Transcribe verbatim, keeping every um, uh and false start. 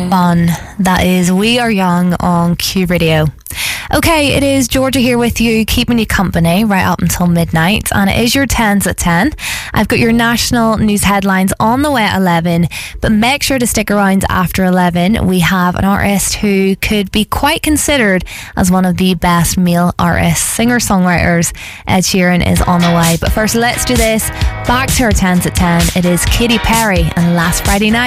Fun. That is We Are Young on Q Radio. Okay, it is Georgia here with you, keeping you company right up until midnight, and it is your tens at ten. I've got your national news headlines on the way at eleven, but make sure to stick around after eleven. We have an artist who could be quite considered as one of the best male artists, singer-songwriters. Ed Sheeran is on the way, but first let's do this. Back to our tens at ten. It is Katy Perry and Last Friday Night.